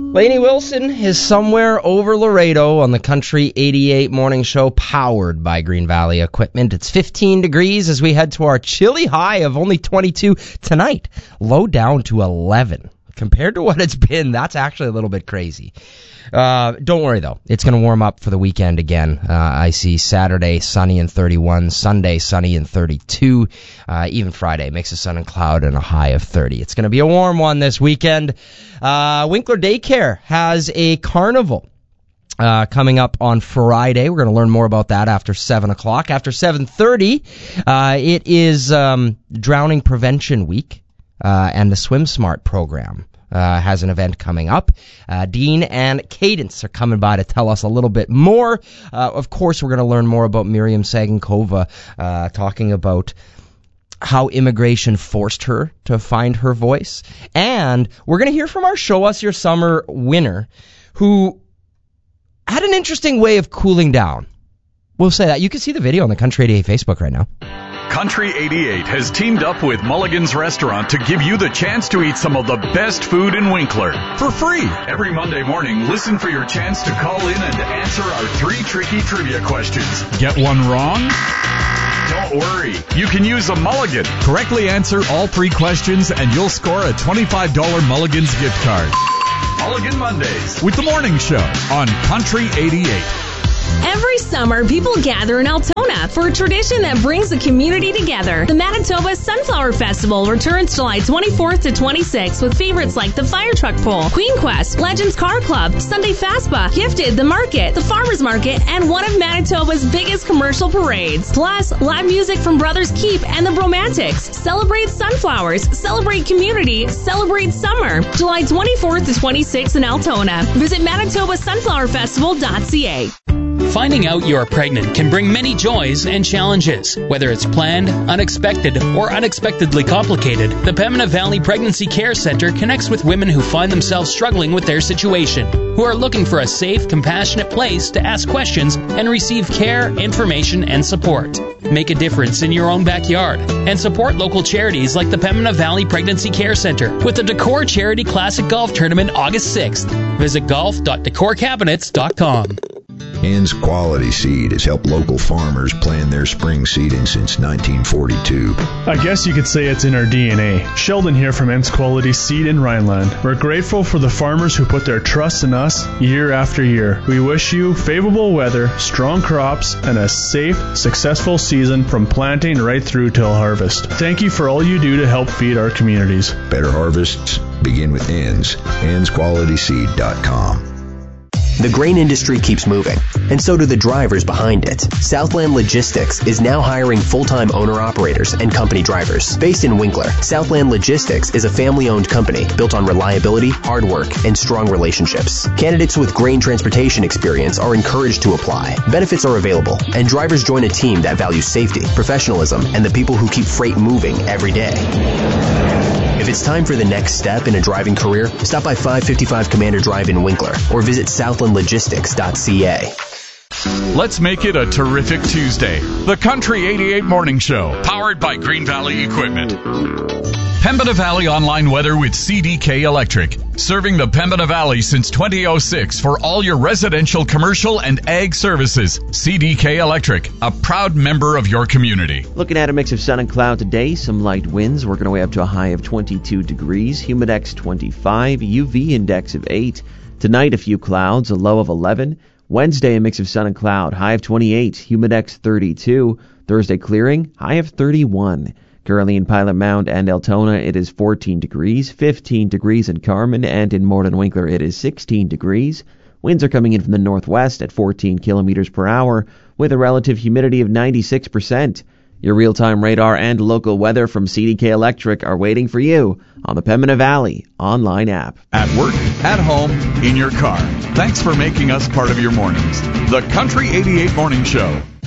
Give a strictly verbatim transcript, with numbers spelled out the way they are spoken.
Lainey Wilson is somewhere over Laredo on the Country eighty-eight morning show, powered by Green Valley Equipment. It's fifteen degrees as we head to our chilly high of only twenty-two tonight. Low down to eleven. Compared to what it's been, that's actually a little bit crazy. Uh, don't worry, though. It's going to warm up for the weekend again. Uh, I see Saturday sunny and thirty-one, Sunday sunny and thirty-two, uh, even Friday mix of sun and cloud and a high of thirty. It's going to be a warm one this weekend. Uh, Winkler Daycare has a carnival Uh, coming up on Friday. We're going to learn more about that after seven o'clock. After seven thirty, uh, it is um, Drowning Prevention Week, uh, and the Swim Smart program uh, has an event coming up. Uh, Dean and Cadence are coming by to tell us a little bit more. Uh, of course, we're going to learn more about Miriam Saginkova, uh, talking about how immigration forced her to find her voice. And we're going to hear from our Show Us Your Summer winner, who had an interesting way of cooling down. We'll say that. You can see the video on the Country eighty-eight Facebook right now. Country eighty-eight has teamed up with Mulligan's Restaurant to give you the chance to eat some of the best food in Winkler for free. Every Monday morning, listen for your chance to call in and answer our three tricky trivia questions. Get one wrong? Don't worry. You can use a Mulligan. Correctly answer all three questions and you'll score a twenty-five dollars Mulligan's gift card. Mulligan Mondays with the morning show on Country eighty-eight. Every summer, people gather in Altona for a tradition that brings the community together. The Manitoba Sunflower Festival returns July twenty-fourth to twenty-sixth with favorites like the Fire Truck Pole, Queen Quest, Legends Car Club, Sunday Fastba, Gifted, the Market, the Farmers Market, and one of Manitoba's biggest commercial parades. Plus, live music from Brothers Keep and the Bromantics. Celebrate sunflowers, celebrate community, celebrate summer. July twenty-fourth to twenty-sixth in Altona. Visit manitoba sunflower festival dot c a. Finding out you are pregnant can bring many joys and challenges. Whether it's planned, unexpected, or unexpectedly complicated, the Pembina Valley Pregnancy Care Center connects with women who find themselves struggling with their situation, who are looking for a safe, compassionate place to ask questions and receive care, information, and support. Make a difference in your own backyard and support local charities like the Pembina Valley Pregnancy Care Center with the Decor Charity Classic Golf Tournament August sixth. Visit golf dot decor cabinets dot com. Ann's Quality Seed has helped local farmers plan their spring seeding since nineteen forty-two. I guess you could say it's in our D N A. Sheldon here from Ann's Quality Seed in Rhineland. We're grateful for the farmers who put their trust in us year after year. We wish you favorable weather, strong crops, and a safe, successful season from planting right through till harvest. Thank you for all you do to help feed our communities. Better harvests begin with Ann's. anns quality seed dot com. The grain industry keeps moving, and so do the drivers behind it. Southland Logistics is now hiring full-time owner-operators and company drivers. Based in Winkler, Southland Logistics is a family-owned company built on reliability, hard work, and strong relationships. Candidates with grain transportation experience are encouraged to apply. Benefits are available, and drivers join a team that values safety, professionalism, and the people who keep freight moving every day. If it's time for the next step in a driving career, stop by five fifty-five Commander Drive in Winkler or visit southland logistics dot c a. Let's make it a terrific Tuesday. The Country eighty-eight Morning Show, powered by Green Valley Equipment. Pembina Valley Online Weather with C D K Electric. Serving the Pembina Valley since two thousand six for all your residential, commercial, and ag services. C D K Electric, a proud member of your community. Looking at a mix of sun and cloud today, some light winds, working our way up to a high of twenty-two degrees, humidex twenty-five, U V index of eight. Tonight, a few clouds, a low of eleven. Wednesday, a mix of sun and cloud, high of twenty-eight, humidex thirty-two. Thursday, clearing, high of thirty-one. Currently in Pilot Mound and Altona, it is fourteen degrees, fifteen degrees in Carman, and in Morden Winkler, it is sixteen degrees. Winds are coming in from the northwest at fourteen kilometers per hour, with a relative humidity of ninety-six percent. Your real-time radar and local weather from C D K Electric are waiting for you on the Pembina Valley online app. At work, at home, in your car. Thanks for making us part of your mornings. The Country eighty-eight Morning Show.